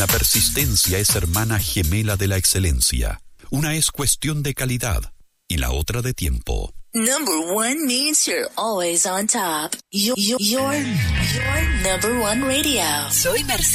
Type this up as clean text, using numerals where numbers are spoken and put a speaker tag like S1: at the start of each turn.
S1: La persistencia es hermana gemela de la excelencia. Una es cuestión de calidad y la otra de tiempo.
S2: Number one means you're always on top. Your number one radio.
S3: Soy Mercedes.